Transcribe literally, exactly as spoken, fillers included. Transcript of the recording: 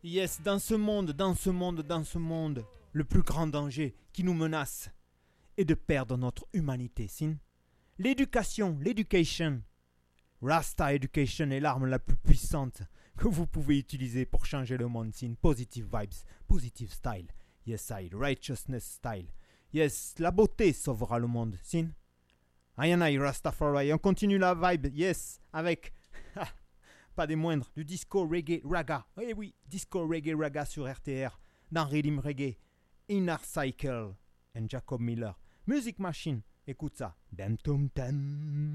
Yes, dans ce monde, dans ce monde, dans ce monde, le plus grand danger qui nous menace est de perdre notre humanité, sin. L'éducation, l'éducation. Rasta Education est l'arme la plus puissante que vous pouvez utiliser pour changer le monde, sin. Positive vibes, positive style. Yes, I, righteousness style. Yes, la beauté sauvera le monde, sin. Ayanai Rastafari, on continue la vibe, yes, avec, pas des moindres, du disco reggae raga. Eh oui, disco reggae raga sur R T R, dans Rhythm Reggae, Inner Cycle, and Jacob Miller. Music Machine, écoute ça. Dem tum tem.